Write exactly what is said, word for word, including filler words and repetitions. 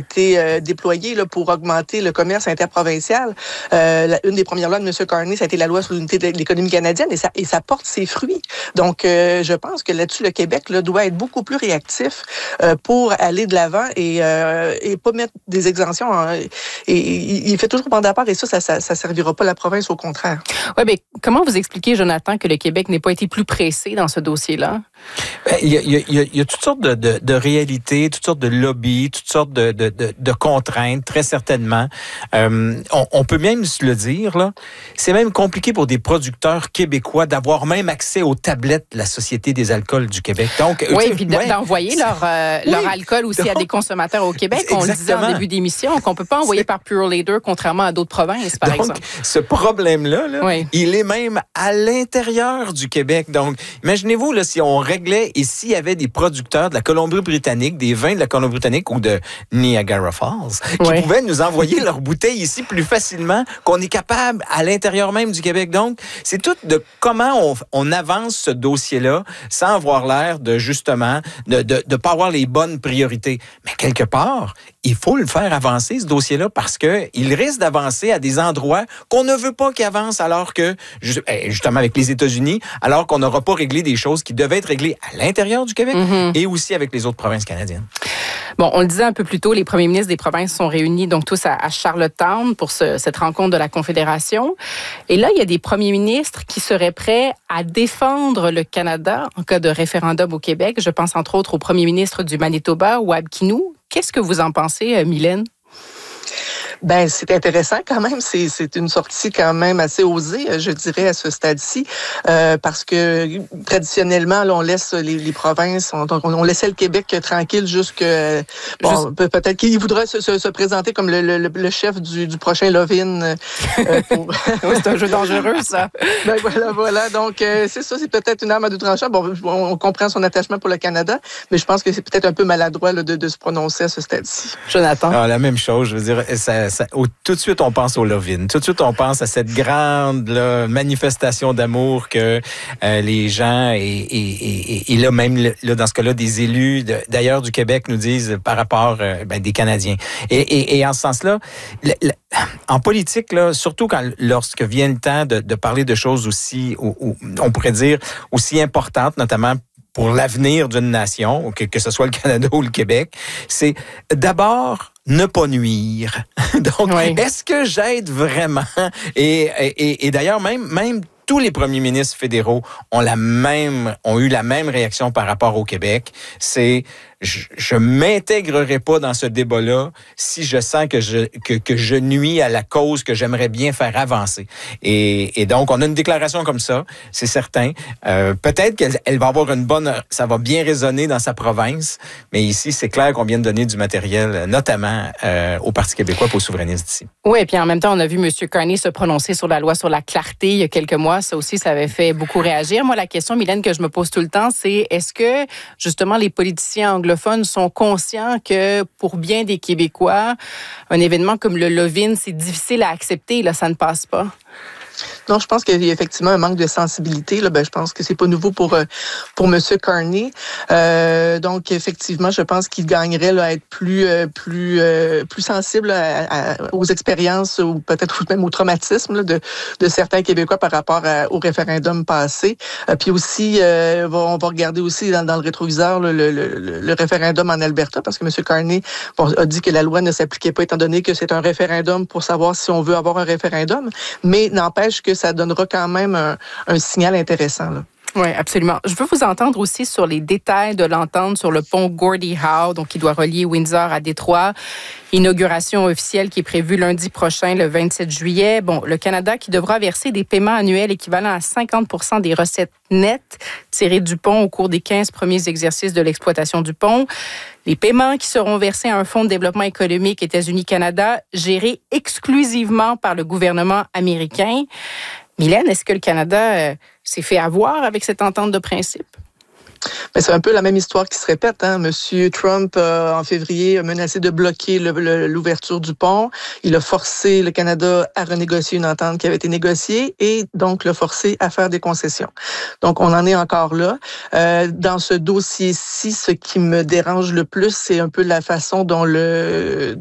été euh, déployés là, pour augmenter le commerce interprovincial. Euh, la, une des premières lois de M. Carney, ça a été la loi sur l'unité de l'économie canadienne et ça, et ça porte ses fruits. Donc, euh, je pense que là-dessus, le Québec là, doit être beaucoup plus réactif euh, pour aller de l'avant et, euh, et pas mettre des exemptions. Hein. Et, et il fait toujours bande à part et ça, ça, ça, ça servira pas la province, au contraire. Oui, mais comment vous expliquez, Jonathan, que le Québec n'ait pas été plus pressé dans ce dossier-là? Ben, il, y a, il, y a, il y a toutes sortes de, de, de réalités, toutes sortes de lobbies, toutes sortes de, de, de, de contraintes, très certainement. Euh, on, on peut même se le dire, là, c'est même compliqué pour des producteurs québécois d'avoir même accès aux tablettes de la Société des alcools du Québec. Donc, oui, puis ouais, d'envoyer leur, euh, oui, leur alcool aussi donc, à des consommateurs au Québec. On le disait en début d'émission, qu'on ne peut pas envoyer c'est... par Pure Leader, contrairement à d'autres provinces, par donc, exemple. Ce problème-là, là, oui. il est même à l'intérieur du Québec. Donc, imaginez-vous là, si on réglait et s'il y avait des producteurs de la Colombie-Britannique, des vins de la Colombie-Britannique ou de Niagara Falls, qui oui. pouvaient nous envoyer leurs bouteilles ici plus facilement qu'on est capable à l'intérieur même du Québec. Donc, c'est tout de comment on, on avance ce dossier-là sans avoir l'air de, justement, de ne de, de pas avoir les bonnes priorités. Mais quelque part, il faut le faire avancer, ce dossier-là, parce qu'il risque d'avancer à des endroits qu'on ne veut pas qu'il avance, alors que, justement avec les États-Unis, alors qu'on n'aura pas réglé des choses qui devaient être réglées à l'intérieur du Québec mm-hmm. et aussi avec les autres provinces canadiennes. Bon, on le disait un peu plus tôt, les premiers ministres des provinces sont réunis donc tous à, à Charlottetown pour ce, cette rencontre de la Confédération. Et là, il y a des premiers ministres qui seraient prêts à défendre le Canada en cas de référendum au Québec. Je pense entre autres au premier ministre du Manitoba, Wab Kinew. Qu'est-ce que vous en pensez, Mylène? Ben, c'est intéressant quand même. C'est, c'est une sortie quand même assez osée, je dirais, à ce stade-ci, euh, parce que traditionnellement, là, on laisse les, les provinces, on, on laissait le Québec tranquille jusque bon, Juste... peut-être qu'il voudra se, se, se présenter comme le, le, le chef du, du prochain Lovin. Euh, pour... oui, c'est un jeu dangereux, ça. Ben voilà, voilà. Donc, euh, c'est ça, c'est peut-être une arme à deux tranchants. Bon, on comprend son attachement pour le Canada, mais je pense que c'est peut-être un peu maladroit là, de, de se prononcer à ce stade-ci. Jonathan? Ah, la même chose, je veux dire, ça, ça, au, tout de suite, on pense au Lovin. Tout de suite, on pense à cette grande là, manifestation d'amour que euh, les gens, et, et, et, et là, même là, dans ce cas-là, des élus, de, d'ailleurs du Québec, nous disent par rapport euh, ben, des Canadiens. Et, et, et en ce sens-là, le, le, en politique, là, surtout quand, lorsque vient le temps de, de parler de choses aussi, ou, ou, on pourrait dire, aussi importantes, notamment pour l'avenir d'une nation, que, que ce soit le Canada ou le Québec, c'est d'abord ne pas nuire. Donc, oui. Est-ce que j'aide vraiment? Et, et, et d'ailleurs, même, même tous les premiers ministres fédéraux ont la même, ont eu la même réaction par rapport au Québec. C'est je, je m'intégrerai pas dans ce débat-là si je sens que je que, que je nuis à la cause que j'aimerais bien faire avancer. Et, et donc, on a une déclaration comme ça, c'est certain. Euh, peut-être qu'elle elle va avoir une bonne, ça va bien résonner dans sa province, mais ici, c'est clair qu'on vient de donner du matériel, notamment euh, au Parti québécois pour aux souverainistes d'ici. Oui, et puis en même temps, on a vu M. Carney se prononcer sur la loi sur la clarté il y a quelques mois. Ça aussi, ça avait fait beaucoup réagir. Moi, la question, Mylène, que je me pose tout le temps, c'est est-ce que, justement, les politiciens anglophones sont conscients que, pour bien des Québécois, un événement comme le Lovin, c'est difficile à accepter, là, ça ne passe pas? Non, je pense qu'il y a effectivement un manque de sensibilité. Là. Ben, je pense que c'est pas nouveau pour pour Monsieur Carney. Euh, donc, effectivement, je pense qu'il gagnerait là, à être plus plus plus sensible à, à, aux expériences ou peut-être même au traumatisme là, de de certains Québécois par rapport à, au référendum passé. Euh, puis aussi, euh, on va regarder aussi dans, dans le rétroviseur là, le, le, le référendum en Alberta parce que Monsieur Carney bon, a dit que la loi ne s'appliquait pas étant donné que c'est un référendum pour savoir si on veut avoir un référendum. Mais n'empêche que ça donnera quand même un, un signal intéressant. Là. Oui, absolument. Je veux vous entendre aussi sur les détails de l'entente sur le pont Gordie Howe, donc qui doit relier Windsor à Détroit. Inauguration officielle qui est prévue lundi prochain, le vingt-sept juillet. Bon, le Canada qui devra verser des paiements annuels équivalents à cinquante pour cent des recettes nettes tirées du pont au cours des quinze premiers exercices de l'exploitation du pont. Les paiements qui seront versés à un fonds de développement économique États-Unis-Canada géré exclusivement par le gouvernement américain. Mylène, est-ce que le Canada euh, s'est fait avoir avec cette entente de principe? Mais c'est un peu la même histoire qui se répète. Hein? Monsieur Trump, euh, en février, a menacé de bloquer le, le, l'ouverture du pont. Il a forcé le Canada à renégocier une entente qui avait été négociée et donc l'a forcé à faire des concessions. Donc, on en est encore là. Euh, dans ce dossier-ci, ce qui me dérange le plus, c'est un peu la façon dont le